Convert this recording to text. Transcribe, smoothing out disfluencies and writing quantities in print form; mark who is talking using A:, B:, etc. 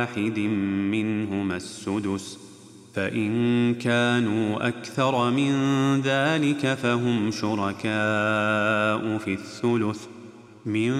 A: واحد منهما السدس، فإن كانوا أكثر من ذلك فهم شركاء في الثلث من